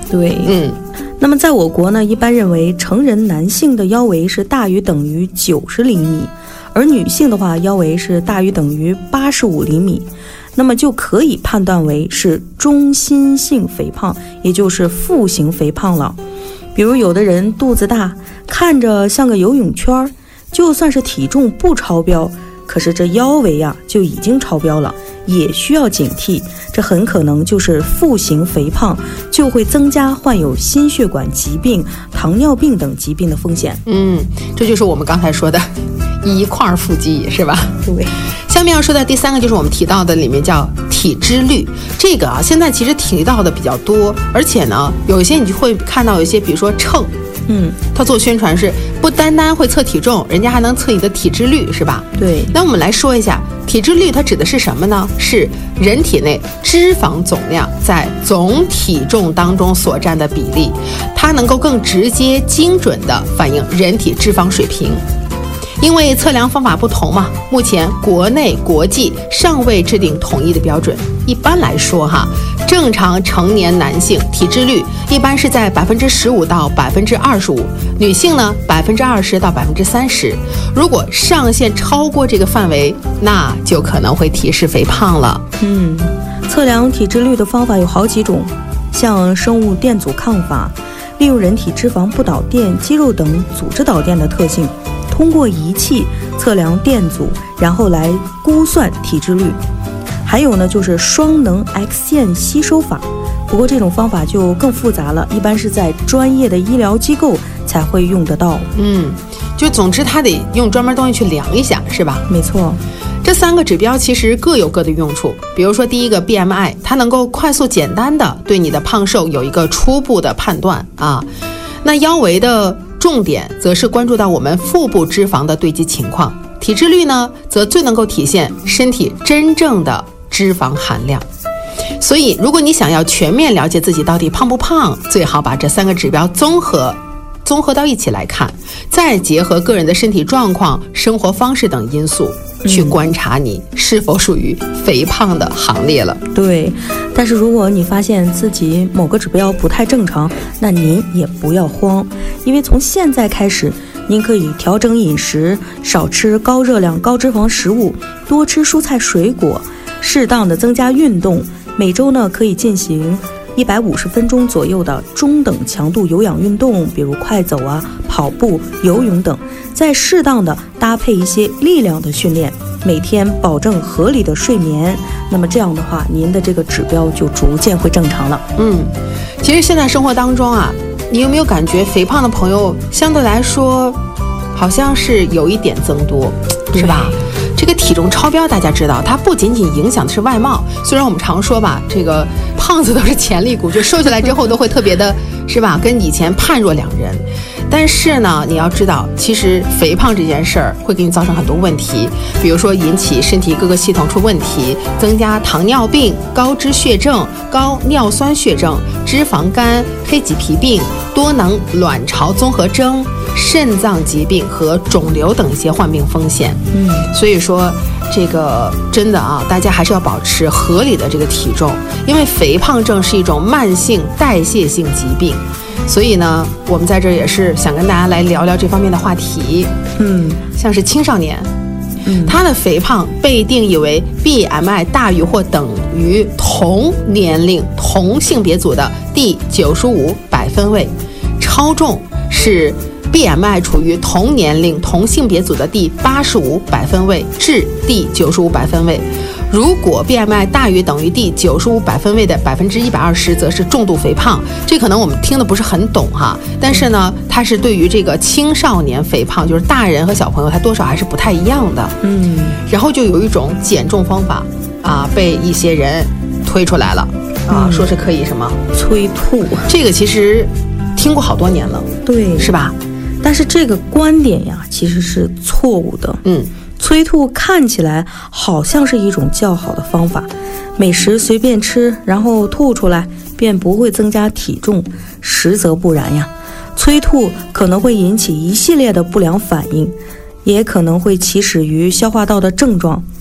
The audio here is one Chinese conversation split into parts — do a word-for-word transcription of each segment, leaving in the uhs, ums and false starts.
对， 嗯。 那么在我国呢，一般认为成人男性的腰围是大于等于九十厘米，而女性的话腰围是大于等于八十五厘米，那么就可以判断为是中心性肥胖，也就是腹型肥胖了。比如有的人肚子大，看着像个游泳圈，就算是体重不超标，可是这腰围呀、啊、就已经超标了，也需要警惕，这很可能就是腹型肥胖，就会增加患有心血管疾病、糖尿病等疾病的风险。 嗯，这就是我们刚才说的一块腹肌，是吧？ 对。 下面要说的第三个就是我们提到的里面叫体脂率，这个啊现在其实提到的比较多，而且呢有一些你就会看到有一些比如说秤， 嗯， 他做宣传是不单单会测体重，人家还能测你的体脂率，是吧？ 对。 那我们来说一下体脂率，它指的是什么呢？是人体内脂肪总量在总体重当中所占的比例，它能够更直接精准地反映人体脂肪水平。因为测量方法不同嘛，目前国内国际尚未制定统一的标准。一般来说哈，正常成年男性体脂率一般是在百分之十五到百分之二十五，女性呢百分之二十到百分之三十。如果上限超过这个范围，那就可能会提示肥胖了。 嗯，测量体脂率的方法有好几种，像生物电阻抗法，利用人体脂肪不导电、肌肉等组织导电的特性，通过仪器测量电阻，然后来估算体脂率。还有呢，就是双能 X 线吸收法，不过这种方法就更复杂了，一般是在专业的医疗机构才会用得到。 嗯，就总之它得用专门东西去量一下，是吧？ 没错。 这三个指标其实各有各的用处，比如说第一个 B M I， 它能够快速简单的对你的胖瘦有一个初步的判断啊。那腰围的重点则是关注到我们腹部脂肪的堆积情况，体脂率呢则最能够体现身体真正的脂肪含量。所以如果你想要全面了解自己到底胖不胖，最好把这三个指标综合综合到一起来看，再结合个人的身体状况、生活方式等因素去观察你是否属于肥胖的行列了。 对，但是如果你发现自己某个指标不太正常，那您也不要慌，因为从现在开始，您可以调整饮食，少吃高热量、高脂肪食物，多吃蔬菜水果，适当的增加运动，每周呢可以进行一百五十分钟左右的中等强度有氧运动，比如快走啊、跑步、游泳等，再适当的搭配一些力量的训练，每天保证合理的睡眠，那么这样的话，您的这个指标就逐渐会正常了。 嗯，其实现在生活当中啊，你有没有感觉肥胖的朋友相对来说好像是有一点增多，是吧？这个体重超标，大家知道，它不仅仅影响的是外貌。虽然我们常说吧，这个胖子都是潜力股，就瘦下来之后都会特别的，是吧？跟以前判若两人。但是呢，你要知道，其实肥胖这件事儿会给你造成很多问题，比如说引起身体各个系统出问题，增加糖尿病、高脂血症、高尿酸血症、脂肪肝、黑棘皮病、多能卵巢综合征、肾脏疾病和肿瘤等一些患病风险。 嗯， 所以说这个真的啊，大家还是要保持合理的这个体重，因为肥胖症是一种慢性代谢性疾病。所以呢，我们在这也是想跟大家来聊聊这方面的话题。 嗯， 像是青少年， 嗯， 他的肥胖被定义为 B M I 大于或等于同年龄同性别组的第九十五百分位，超重是B M I 处于同年龄同性别组的第八十五百分位至第九十五百分位。如果 B M I 大于等于第九十五百分位的百分之一百二十，则是重度肥胖。这可能我们听的不是很懂哈，但是呢，它是对于这个青少年肥胖，就是大人和小朋友，它多少还是不太一样的。 嗯， 然后就有一种减重方法啊，被一些人推出来了啊， 嗯、 说是可以什么催吐。 这个其实听过好多年了， 对， 是吧？ 但是这个观点呀，其实是错误的。 嗯。 催吐看起来好像是一种较好的方法，美食随便吃，然后吐出来便不会增加体重，实则不然呀。催吐可能会引起一系列的不良反应，也可能会起始于消化道的症状，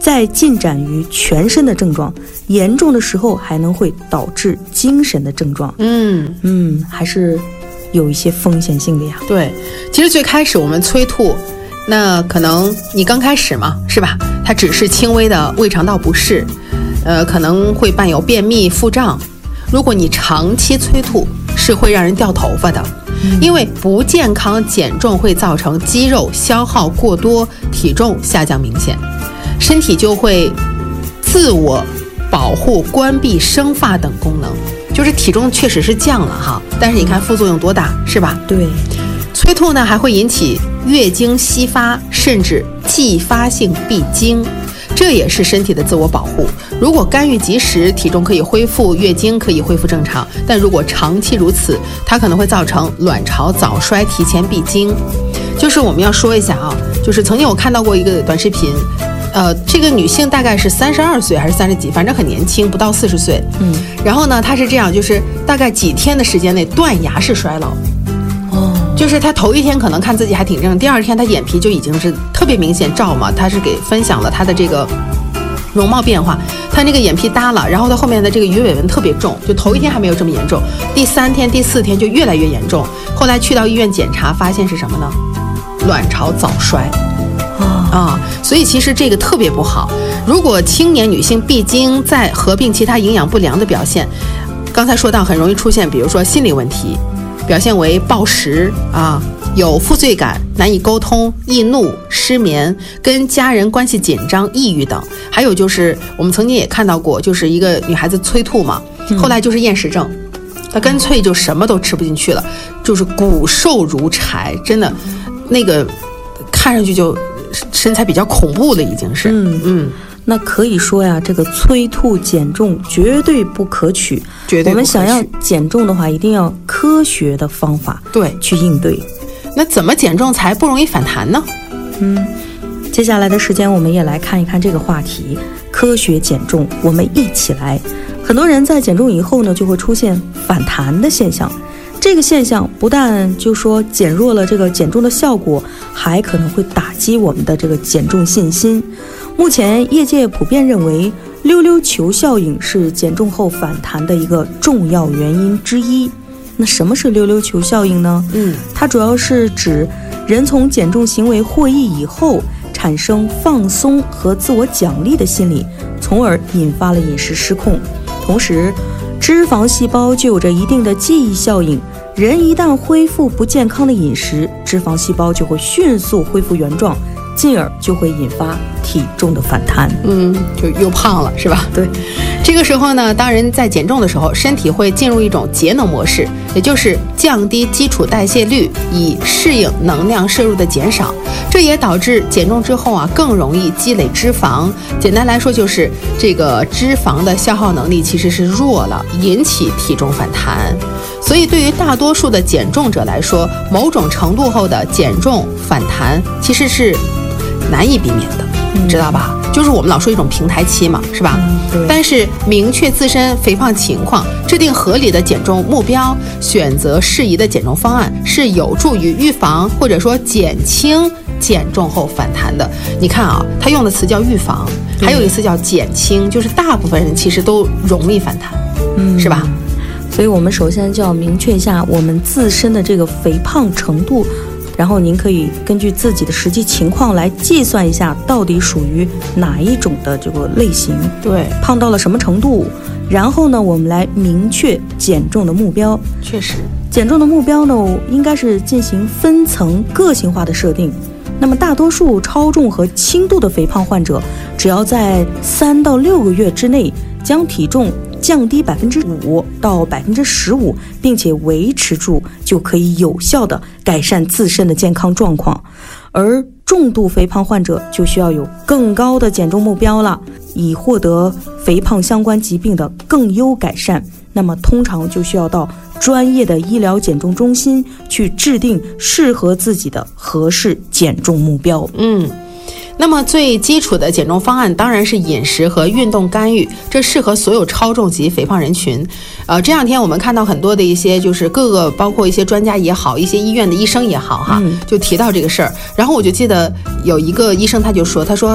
再进展于全身的症状，严重的时候还能会导致精神的症状。 嗯嗯，还是有一些风险性的呀。 对，其实最开始我们催吐，那可能你刚开始嘛，是吧？它只是轻微的胃肠道不适，呃，可能会伴有便秘、腹胀。如果你长期催吐，是会让人掉头发的，嗯、因为不健康减重会造成肌肉消耗过多，体重下降明显，身体就会自我保护、关闭生发等功能，就是体重确实是降了哈，但是你看副作用多大，是吧？ 对， 催吐呢还会引起月经稀发，甚至继发性闭经。这也是身体的自我保护。如果干预及时，体重可以恢复，月经可以恢复正常。但如果长期如此，它可能会造成卵巢早衰、提前闭经。就是我们要说一下啊，就是曾经我看到过一个短视频，呃，这个女性大概是三十二岁还是三十几，反正很年轻，不到四十岁。嗯，然后呢，她是这样，就是大概几天的时间内断崖式衰老。就是他头一天可能看自己还挺正，第二天他眼皮就已经是特别明显照嘛，他是给分享了他的这个容貌变化，他那个眼皮耷了，然后他后面的这个鱼尾纹特别重，就头一天还没有这么严重，第三天第四天就越来越严重，后来去到医院检查发现是什么呢？卵巢早衰啊，所以其实这个特别不好。如果青年女性闭经再合并其他营养不良的表现，刚才说到很容易出现，比如说心理问题，表现为暴食啊，有负罪感，难以沟通，易怒、失眠，跟家人关系紧张、抑郁等。还有就是我们曾经也看到过，就是一个女孩子催吐嘛，后来就是厌食症，她干脆就什么都吃不进去了，就是骨瘦如柴，真的那个看上去就身材比较恐怖了，已经是。嗯嗯。 那可以说呀，这个催吐减重绝对不可取。 绝对不可取。 我们想要减重的话，一定要科学的方法对去应对。 那怎么减重才不容易反弹呢？ 嗯，接下来的时间我们也来看一看这个话题，科学减重，我们一起来。很多人在减重以后呢，就会出现反弹的现象。这个现象不但就说减弱了这个减重的效果，还可能会打击我们的这个减重信心。目前业界普遍认为，溜溜球效应是减重后反弹的一个重要原因之一。那什么是溜溜球效应呢？嗯，它主要是指人从减重行为获益以后，产生放松和自我奖励的心理，从而引发了饮食失控。同时，脂肪细胞就有着一定的记忆效应，人一旦恢复不健康的饮食，脂肪细胞就会迅速恢复原状，进而就会引发体重的反弹。 嗯，就又胖了，是吧？ 对。 这个时候呢，当人在减重的时候，身体会进入一种节能模式，也就是降低基础代谢率，以适应能量摄入的减少。这也导致减重之后啊，更容易积累脂肪。简单来说，就是这个脂肪的消耗能力其实是弱了，引起体重反弹。所以对于大多数的减重者来说，某种程度后的减重反弹其实是难以避免的，嗯、知道吧？就是我们老说一种平台期嘛，是吧？ 嗯、对。 但是明确自身肥胖情况，制定合理的减重目标，选择适宜的减重方案，是有助于预防或者说减轻减重后反弹的。你看啊，他用的词叫预防，还有一次叫减轻，就是大部分人其实都容易反弹，嗯、是吧？ 所以我们首先就要明确一下我们自身的这个肥胖程度。然后您可以根据自己的实际情况来计算一下，到底属于哪一种的这个类型， 对， 胖到了什么程度。然后呢，我们来明确减重的目标。 确实， 减重的目标呢，应该是进行分层个性化的设定。那么大多数超重和轻度的肥胖患者，只要在三到六个月之内将体重降低百分之五到百分之十五，并且维持住，就可以有效的改善自身的健康状况。而重度肥胖患者就需要有更高的减重目标了，以获得肥胖相关疾病的更优改善。那么通常就需要到专业的医疗减重中心去制定适合自己的合适减重目标。 嗯。那么最基础的减重方案当然是饮食和运动干预，这适合所有超重及肥胖人群。呃，这两天我们看到很多的一些就是各个包括一些专家也好，一些医院的医生也好哈，嗯、就提到这个事儿。然后我就记得有一个医生他就说，他说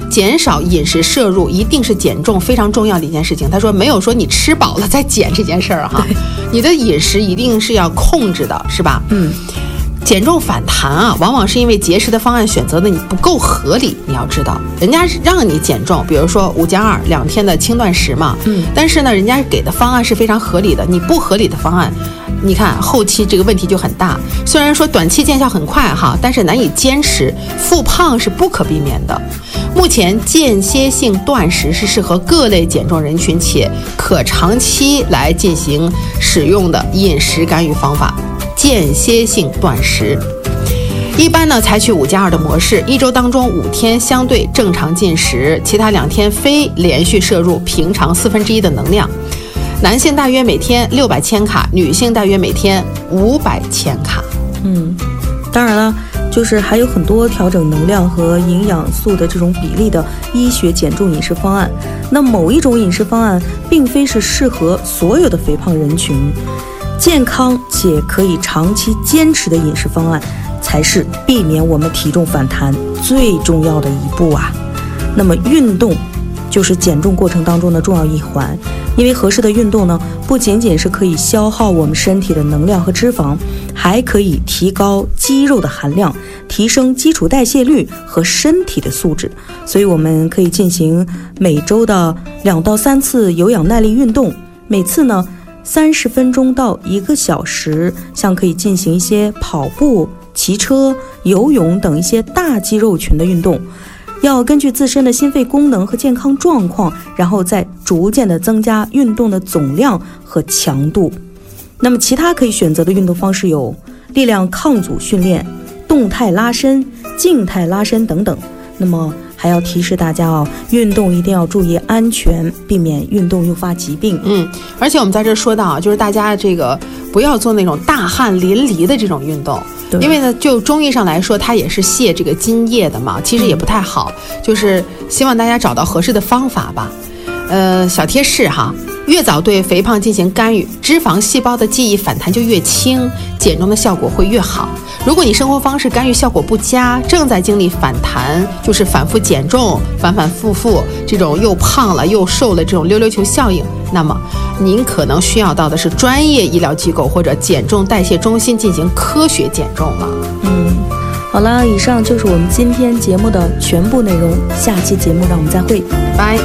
减少饮食摄入一定是减重非常重要的一件事情。他说没有说你吃饱了再减这件事儿哈，你的饮食一定是要控制的，是吧？ 嗯。 减重反弹啊，往往是因为节食的方案选择的你不够合理。你要知道，人家让你减重，比如说五加二两天的轻断食嘛， 嗯， 但是呢，人家给的方案是非常合理的。你不合理的方案，你看后期这个问题就很大。虽然说短期见效很快哈，但是难以坚持，复胖是不可避免的。目前间歇性断食是适合各类减重人群且可长期来进行使用的饮食干预方法。间歇性断食一般呢采取五加二的模式，一周当中五天相对正常进食，其他两天非连续摄入平常四分之一的能量。男性大约每天六百千卡，女性大约每天五百千卡。 嗯，当然了，就是还有很多调整能量和营养素的这种比例的医学减重饮食方案。那某一种饮食方案并非是适合所有的肥胖人群。健康且可以长期坚持的饮食方案，才是避免我们体重反弹最重要的一步啊。那么运动就是减重过程当中的重要一环，因为合适的运动呢，不仅仅是可以消耗我们身体的能量和脂肪，还可以提高肌肉的含量，提升基础代谢率和身体的素质。所以我们可以进行每周的两到三次有氧耐力运动，每次呢三十分钟到一个小时，像可以进行一些跑步、骑车、游泳等一些大肌肉群的运动。要根据自身的心肺功能和健康状况，然后再逐渐的增加运动的总量和强度。那么其他可以选择的运动方式有力量抗阻训练、动态拉伸、静态拉伸等等。那么还要提示大家哦，运动一定要注意安全，避免运动诱发疾病。 嗯，而且我们在这说到啊，就是大家这个不要做那种大汗淋漓的这种运动，因为呢，就中医上来说，它也是泄这个津液的嘛，其实也不太好。嗯、就是希望大家找到合适的方法吧。呃，小贴士哈，越早对肥胖进行干预，脂肪细胞的记忆反弹就越轻，减重的效果会越好。如果你生活方式干预效果不佳，正在经历反弹，就是反复减重、反反复复这种又胖了又瘦了这种溜溜球效应，那么您可能需要到的是专业医疗机构或者减重代谢中心进行科学减重了。 嗯，好了，以上就是我们今天节目的全部内容，下期节目让我们再会， 拜。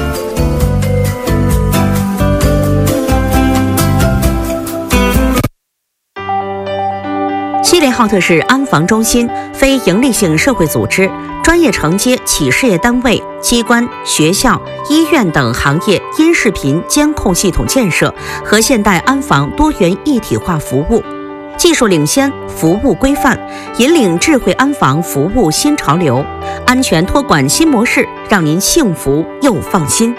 西联浩特市安防中心非营利性社会组织，专业承接企事业单位、机关、学校、医院等行业音视频监控系统建设和现代安防多元一体化服务，技术领先，服务规范，引领智慧安防服务新潮流，安全托管新模式，让您幸福又放心。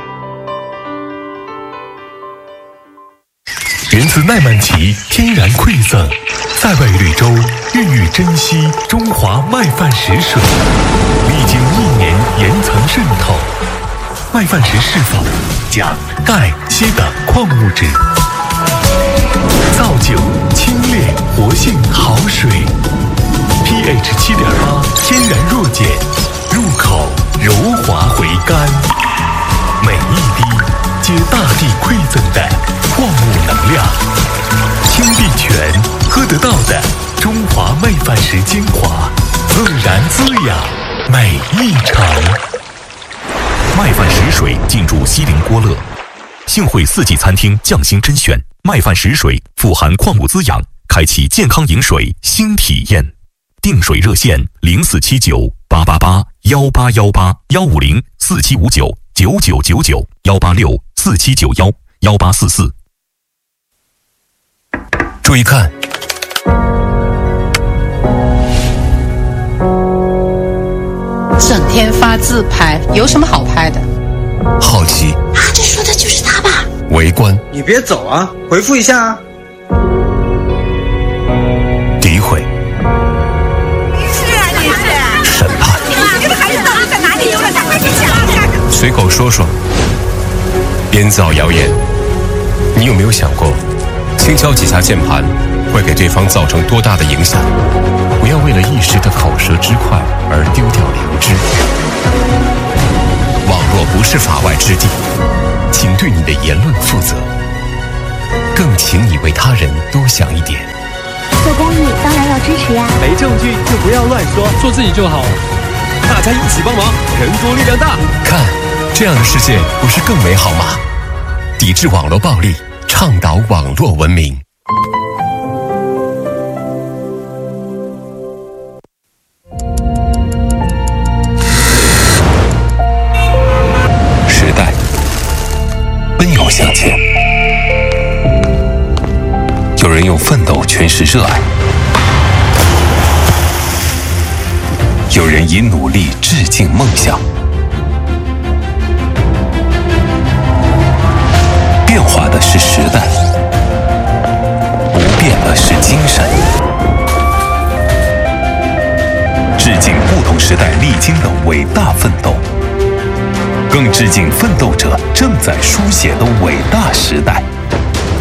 源自奈曼奇天然馈赠，在外绿洲孕育珍惜中华麦饭石水，历经一年岩层渗透，麦饭石释放钾、钙、硒等矿物质，造就清冽活性好水。pH 七点八，天然弱碱，入口柔滑回甘，每一滴皆大地馈赠的矿物能量，清碧泉喝得到的中华麦饭石精华，自然滋养每一程。麦饭石水进驻西陵郭勒，幸会四季餐厅匠心甄选麦饭石水，富含矿物滋养，开启健康饮水新体验。订水热线零四七九八八八幺八幺八幺五零四七五九九九九九幺八六四七九幺幺八四四。注意看， 整天发自拍，有什么好拍的？ 好奇啊，这说的就是他吧？ 围观， 你别走啊，回复一下啊。 诋毁， 是啊，你是审判， 这个孩子到底在哪里游了？赶快去讲！ 随口说说，编造谣言。你有没有想过，轻敲几下键盘会给对方造成多大的影响？不要为了一时的口舌之快而丢掉良知。 络不是法外之地，请对你的言论负责，更请你为他人多想一点。 做公益当然要支持呀， 没证据就不要乱说，做自己就好。大家一起帮忙，人多力量大。 看，这样的世界不是更美好吗？抵制网络暴力，倡导网络文明。时代奔涌向前，有人用奋斗诠释热爱，有人以努力致敬梦想。变化的是时代，不变的是精神。致敬不同时代历经的伟大奋斗，更致敬奋斗者正在书写的伟大时代。